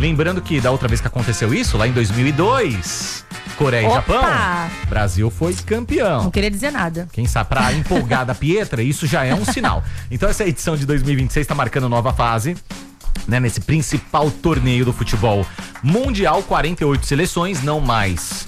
Lembrando que da outra vez que aconteceu isso, lá em 2002, Coreia e Japão, Brasil foi campeão. Não queria dizer nada. Quem sabe, pra empolgada Pietra, isso já é um sinal. Então essa edição de 2026 está marcando nova fase, né, nesse principal torneio do futebol mundial. 48 seleções, não mais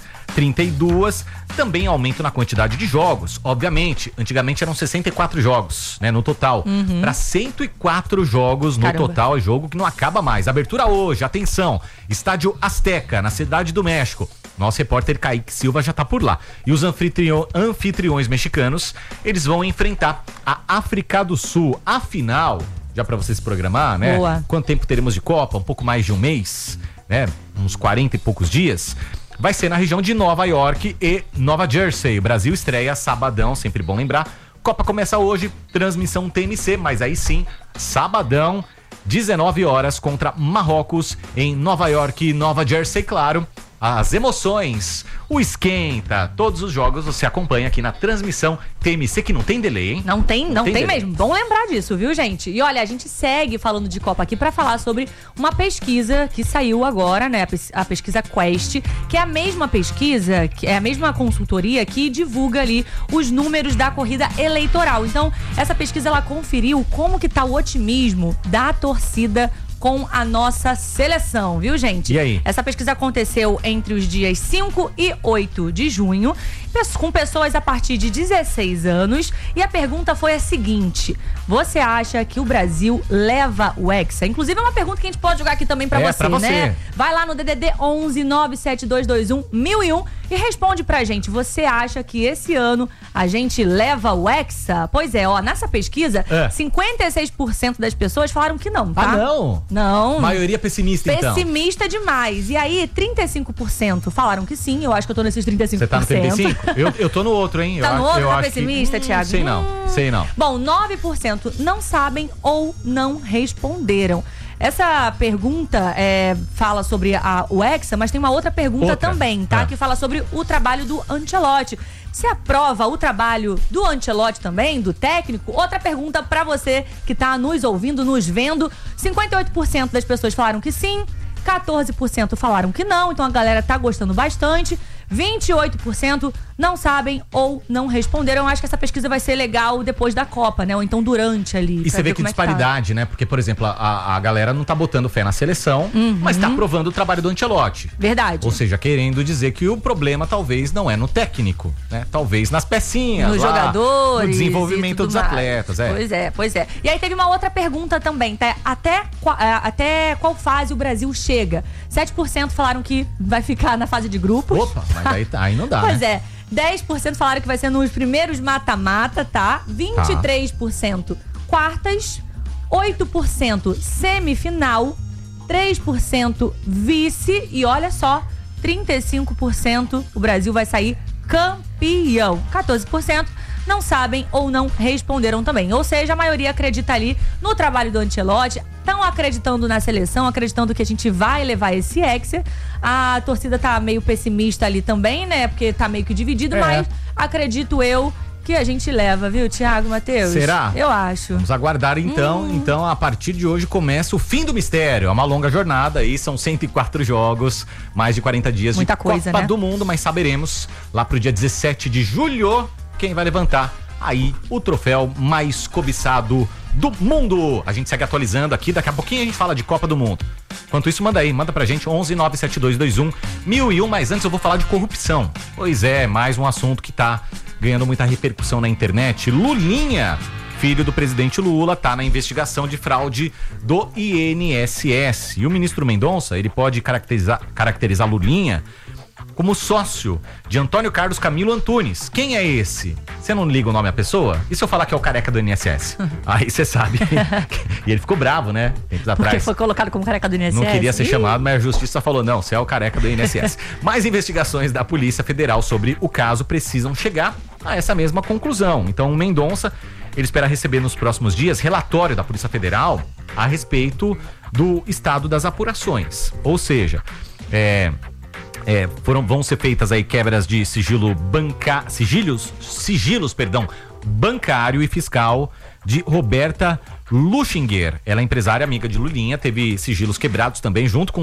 32, também aumento na quantidade de jogos, obviamente. Antigamente eram 64 jogos, né, no total, para 104 jogos no total, é jogo que não acaba mais. Abertura hoje, atenção, Estádio Azteca, na Cidade do México. Nosso repórter Kaique Silva já tá por lá. E os anfitriões mexicanos, eles vão enfrentar a África do Sul. Afinal, já para você se programar, né? Boa. Quanto tempo teremos de Copa? Um pouco mais de um mês, né? Uns 40 e poucos dias. Vai ser na região de Nova York e Nova Jersey. O Brasil estreia sabadão, sempre bom lembrar. Copa começa hoje, transmissão TNC, mas aí sim, sabadão, 19 horas contra Marrocos em Nova York e Nova Jersey, claro. As emoções, o esquenta, todos os jogos você acompanha aqui na transmissão TMC, que não tem delay, hein? Não tem mesmo. Bom lembrar disso, viu, gente? E olha, a gente segue falando de Copa aqui pra falar sobre uma pesquisa que saiu agora, né? A pesquisa Quest, que é a mesma pesquisa, que é a mesma consultoria que divulga ali os números da corrida eleitoral. Então, essa pesquisa, ela conferiu como que tá o otimismo da torcida com a nossa seleção, viu, gente? E aí? Essa pesquisa aconteceu entre os dias 5 e 8 de junho, com pessoas a partir de 16 anos, e a pergunta foi a seguinte: você acha que o Brasil leva o Hexa? Inclusive é uma pergunta que a gente pode jogar aqui também pra você, né? Vai lá no DDD 11 97221 1001 e responde pra gente. Você acha que esse ano a gente leva o Hexa? Pois é, ó, nessa pesquisa, 56% das pessoas falaram que não, tá? Ah, não? Não. Maioria pessimista, então. Pessimista demais. E aí, 35% falaram que sim. Eu acho que eu tô nesses 35%. Você tá no 35%? Eu tô no outro, hein? Tá no outro, eu tá acho pessimista, que... Thiago? Sei não. Bom, 9% não sabem ou não responderam. Essa pergunta fala sobre o Hexa, mas tem uma outra pergunta também, tá? Que fala sobre o trabalho do Ancelotti. Você aprova o trabalho do Ancelotti também, do técnico? Outra pergunta pra você que tá nos ouvindo, nos vendo. 58% das pessoas falaram que sim, 14% falaram que não, então a galera tá gostando bastante. 28% não sabem ou não responderam. Eu acho que essa pesquisa vai ser legal depois da Copa, né? Ou então durante ali. E você vê que disparidade, né? Porque, por exemplo, a galera não tá botando fé na seleção, mas tá aprovando o trabalho do Ancelotti. Verdade. Ou seja, querendo dizer que o problema talvez não é no técnico, né? Talvez nas pecinhas, nos jogadores, no desenvolvimento dos atletas. Pois é. E aí teve uma outra pergunta também, tá? Até qual fase o Brasil chega? 7% falaram que vai ficar na fase de grupos. Opa, mas aí não dá, Pois né? 10% falaram que vai ser nos primeiros mata-mata, tá? 23% quartas, 8% semifinal, 3% vice e olha só, 35% o Brasil vai sair campeão. 14% não sabem ou não responderam também. Ou seja, a maioria acredita ali no trabalho do Ancelotti, estão acreditando na seleção, acreditando que a gente vai levar esse Hexa. A torcida tá meio pessimista ali também, né? Porque tá meio que dividido, mas acredito eu que a gente leva, viu, Thiago, Matheus? Será? Eu acho. Vamos aguardar então. Então, a partir de hoje começa o fim do mistério. É uma longa jornada aí, são 104 jogos, mais de 40 dias Muita de coisa, Copa né? do Mundo, mas saberemos lá pro dia 17 de julho quem vai levantar aí o troféu mais cobiçado do mundo. A gente segue atualizando aqui, daqui a pouquinho a gente fala de Copa do Mundo. Enquanto isso, manda pra gente 11 97221 1001, mas antes eu vou falar de corrupção. Pois é, mais um assunto que tá ganhando muita repercussão na internet. Lulinha, filho do presidente Lula, tá na investigação de fraude do INSS. E o ministro Mendonça, ele pode caracterizar Lulinha como sócio de Antônio Carlos Camilo Antunes. Quem é esse? Você não liga o nome à pessoa? E se eu falar que é o careca do INSS? Aí você sabe. E ele ficou bravo, né? Tempos atrás. Porque foi colocado como careca do INSS? Não queria ser chamado, mas a justiça falou, não, você é o careca do INSS. Mais investigações da Polícia Federal sobre o caso precisam chegar a essa mesma conclusão. Então o Mendonça, ele espera receber nos próximos dias relatório da Polícia Federal a respeito do estado das apurações. Ou seja, vão ser feitas aí quebras de sigilos bancário e fiscal de Roberta Luchinger. Ela é empresária amiga de Lulinha, teve sigilos quebrados também junto com